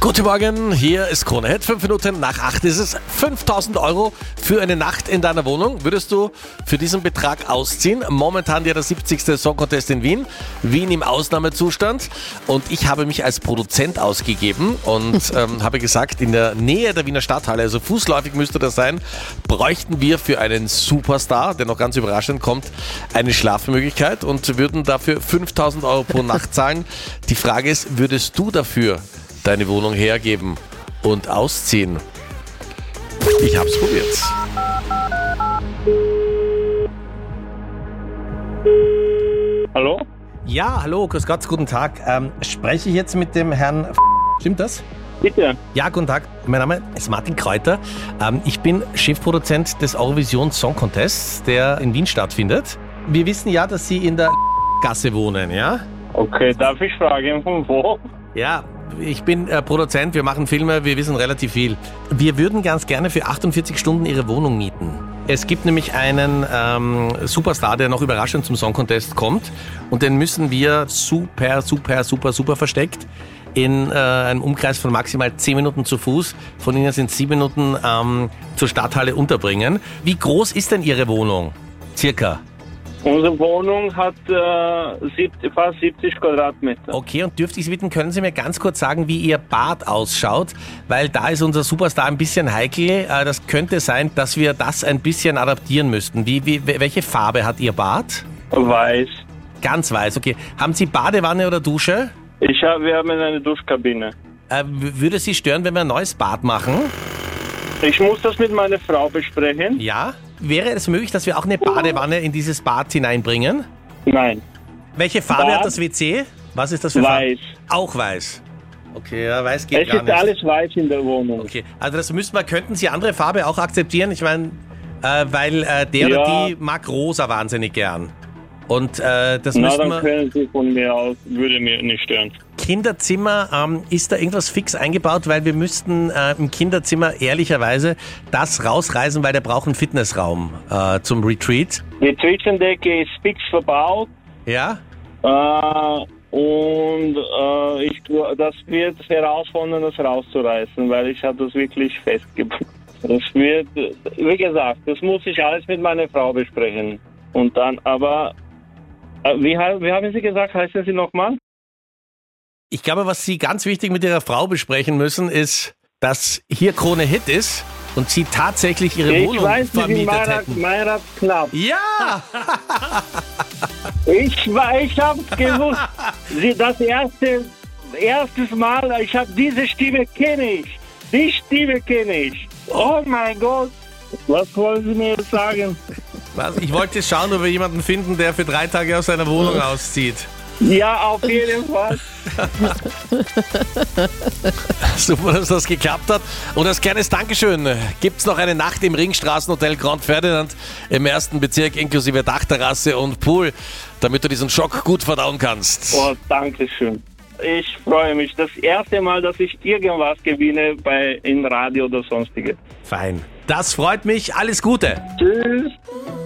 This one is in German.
Guten Morgen, hier ist Krone Hit. 5 Minuten nach 8 ist es. 5.000 Euro für eine Nacht in deiner Wohnung. Würdest du für diesen Betrag ausziehen? Momentan der 70. Song Contest in Wien. Wien im Ausnahmezustand. Und ich habe mich als Produzent ausgegeben und habe gesagt, in der Nähe der Wiener Stadthalle, also fußläufig müsste das sein, bräuchten wir für einen Superstar, der noch ganz überraschend kommt, eine Schlafmöglichkeit und würden dafür 5.000 Euro pro Nacht zahlen. Die Frage ist, würdest du dafür deine Wohnung hergeben und ausziehen? Ich hab's probiert. Hallo? Ja, hallo, grüß Gott, guten Tag. Spreche ich jetzt mit dem Herrn Stimmt das? Bitte. Ja, guten Tag. Mein Name ist Martin Kräuter. Ich bin Chefproduzent des Eurovision Song Contests, der in Wien stattfindet. Wir wissen ja, dass Sie in der Gasse wohnen, ja? Okay, darf ich fragen, von wo? Ja, ich bin Produzent, wir machen Filme, wir wissen relativ viel. Wir würden ganz gerne für 48 Stunden Ihre Wohnung mieten. Es gibt nämlich einen Superstar, der noch überraschend zum Song Contest kommt und den müssen wir super versteckt in einem Umkreis von maximal 10 Minuten zu Fuß, von Ihnen sind 7 Minuten zur Stadthalle unterbringen. Wie groß ist denn Ihre Wohnung? Circa? Unsere Wohnung hat fast 70 Quadratmeter. Okay, und dürfte ich Sie bitten, können Sie mir ganz kurz sagen, wie Ihr Bad ausschaut? Weil da ist unser Superstar ein bisschen heikel. Das könnte sein, dass wir das ein bisschen adaptieren müssten. Welche Farbe hat Ihr Bad? Weiß. Ganz weiß, okay. Haben Sie Badewanne oder Dusche? Wir haben eine Duschkabine. Würde Sie stören, wenn wir ein neues Bad machen? Ich muss das mit meiner Frau besprechen. Ja. Wäre es möglich, dass wir auch eine Badewanne in dieses Bad hineinbringen? Nein. Welche Farbe hat das WC? Was ist das für Farbe? Weiß. Auch weiß. Okay, ja, weiß geht Es gar ist nicht. alles weiß in der Wohnung. Okay, also das könnten Sie andere Farbe auch akzeptieren? Ich meine, weil der oder die mag rosa wahnsinnig gern. Und das müssen wir... dann können Sie von mir aus, würde mir nicht stören. Kinderzimmer, ist da irgendwas fix eingebaut? Weil wir müssten im Kinderzimmer ehrlicherweise das rausreißen, weil der braucht einen Fitnessraum zum Retreat. Die Zwischendecke ist fix verbaut. Ja? Das wird herausfordern, das rauszureißen, weil ich habe das wirklich festgebunden. Das wird, wie gesagt, das muss ich alles mit meiner Frau besprechen. Und dann, aber, wie haben Sie gesagt, heißen Sie nochmal? Ich glaube, was Sie ganz wichtig mit Ihrer Frau besprechen müssen, ist, dass hier Krone Hit ist und Sie tatsächlich Ihre Wohnung vermietet hätten. Meirat Knapp. Ja! Ich hab's gewusst. Das erstes Mal, diese Stimme kenne ich. Die Stimme kenne ich. Oh mein Gott. Was wollen Sie mir jetzt sagen? Ich wollte schauen, ob wir jemanden finden, der für 3 Tage aus seiner Wohnung auszieht. Ja, auf jeden Fall. Super, dass das geklappt hat. Und als kleines Dankeschön gibt's noch eine Nacht im Ringstraßenhotel Grand Ferdinand im 1. Bezirk inklusive Dachterrasse und Pool, damit du diesen Schock gut verdauen kannst. Oh, danke schön. Ich freue mich. Das erste Mal, dass ich irgendwas gewinne im Radio oder sonstige. Fein. Das freut mich. Alles Gute. Tschüss.